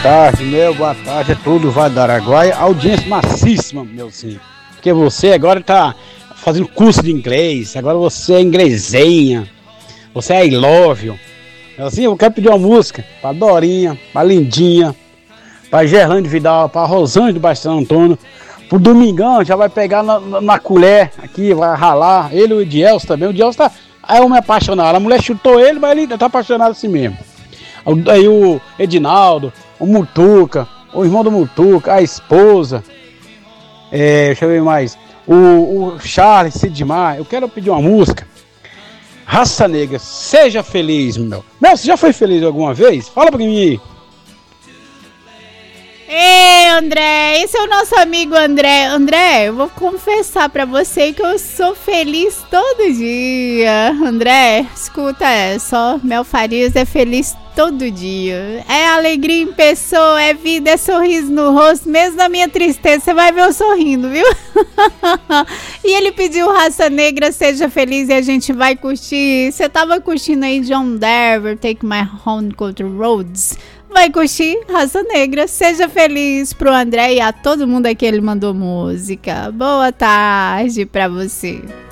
boa tarde a todo o Vale do Araguaia, audiência maciçíssima, meu sim, porque você agora tá fazendo curso de inglês, agora você é inglesenha, você é I love you. Assim, eu quero pedir uma música pra Dorinha, pra Lindinha, pra Gerlande Vidal, pra Rosângela do Baixo Santo Antônio, pro Domingão, já vai pegar na colher aqui, vai ralar, ele e o Edielso também, o Edielso tá, aí eu me apaixonado, a mulher chutou ele, mas ele tá apaixonado assim mesmo. Aí o Edinaldo, o Mutuca, o irmão do Mutuca, a esposa, deixa eu ver mais, o Charles Sidmar. Eu quero pedir uma música, Raça Negra, seja feliz, meu. Mel, você já foi feliz alguma vez? Fala pra mim aí. Ei, André, esse é o nosso amigo André. André, eu vou confessar pra você que eu sou feliz todo dia. André, escuta, só Mel Farias é feliz todo dia. É alegria em pessoa, é vida, é sorriso no rosto. Mesmo na minha tristeza, você vai ver eu sorrindo, viu? E ele pediu Raça Negra, seja feliz, e a gente vai curtir. Você tava curtindo aí John Denver, Take My Home Country Roads? Vai curtir Raça Negra, seja feliz pro André e a todo mundo aqui ele mandou música. Boa tarde pra você.